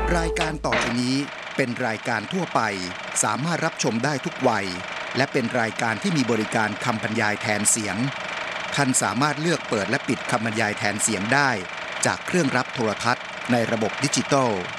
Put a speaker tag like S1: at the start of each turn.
S1: รายการต่อไปนี้เป็นรายการทั่วไปสามารถรับชมได้ทุกวัยและเป็นรายการที่มีบริการคำบรรยายแทนเสียงท่านสามารถเลือกเปิดและปิดคำบรรยายแทนเสียงได้จากเครื่องรับโทรทัศน์ในระบบดิจิตอล